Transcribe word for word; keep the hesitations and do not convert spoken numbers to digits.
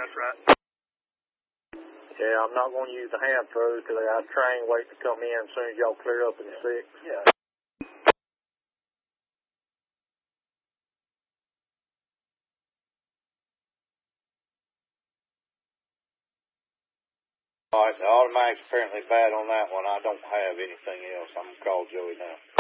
That's right. Yeah, I'm not going to use the hand throws because I got a train waiting to come in as soon as y'all clear up in the six. Yeah. All right, the automatic's apparently bad on that one. I don't have anything else. I'm going to call Joey now.